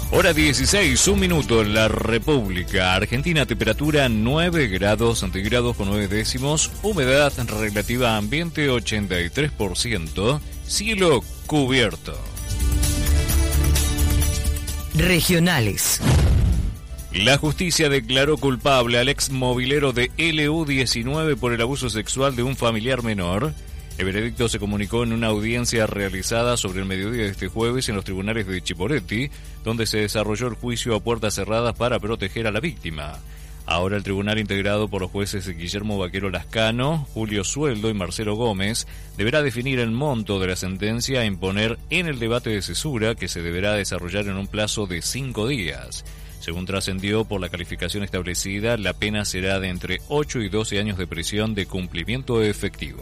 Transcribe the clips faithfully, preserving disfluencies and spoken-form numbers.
Hora dieciséis, un minuto en la República Argentina, temperatura nueve grados centígrados con nueve décimos, humedad relativa ambiente ochenta y tres por ciento, cielo cubierto. Regionales. La justicia declaró culpable al ex movilero de L U diecinueve por el abuso sexual de un familiar menor. El veredicto se comunicó en una audiencia realizada sobre el mediodía de este jueves en los tribunales de Chipoleti, donde se desarrolló el juicio a puertas cerradas para proteger a la víctima. Ahora el tribunal, integrado por los jueces Guillermo Vaquero Lascano, Julio Sueldo y Marcelo Gómez, deberá definir el monto de la sentencia a imponer en el debate de cesura, que se deberá desarrollar en un plazo de cinco días. Según trascendió por la calificación establecida, la pena será de entre ocho y doce años de prisión de cumplimiento efectivo.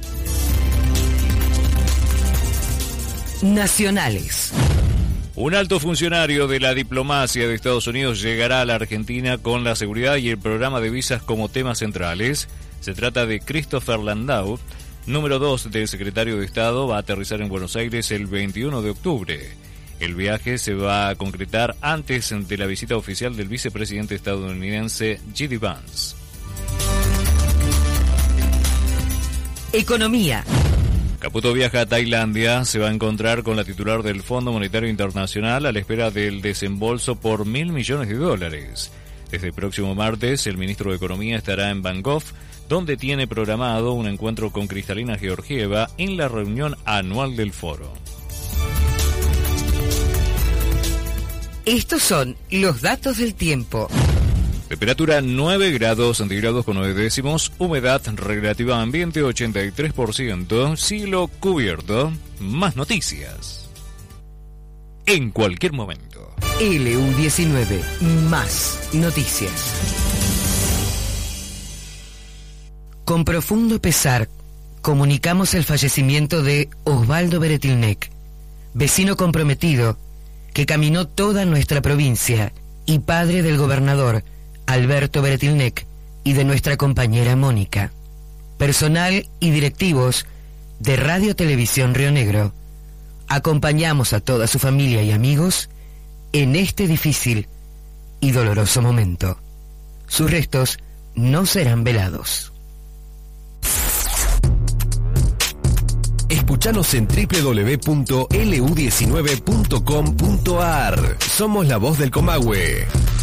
Nacionales. Un alto funcionario de la diplomacia de Estados Unidos llegará a la Argentina con la seguridad y el programa de visas como temas centrales. Se trata de Christopher Landau, número dos del secretario de Estado. Va a aterrizar en Buenos Aires el veintiuno de octubre. El viaje se va a concretar antes de la visita oficial del vicepresidente estadounidense J D Vance. Economía. Caputo viaja a Tailandia, se va a encontrar con la titular del Fondo Monetario Internacional a la espera del desembolso por mil millones de dólares. Desde el próximo martes, el ministro de Economía estará en Bangkok, donde tiene programado un encuentro con Cristalina Georgieva en la reunión anual del foro. Estos son los datos del tiempo. Temperatura nueve grados centígrados con nueve décimos, humedad relativa ambiente ochenta y tres por ciento, cielo cubierto. Más noticias en cualquier momento. L U diecinueve, más noticias. Con profundo pesar, comunicamos el fallecimiento de Osvaldo Beretilnec, vecino comprometido que caminó toda nuestra provincia y padre del gobernador Alberto Beretilnec y de nuestra compañera Mónica. Personal y directivos de Radio Televisión Río Negro, acompañamos a toda su familia y amigos en este difícil y doloroso momento. Sus restos no serán velados. Escuchanos en doble u doble u doble u punto l u diecinueve punto com punto a r. Somos la voz del Comahue.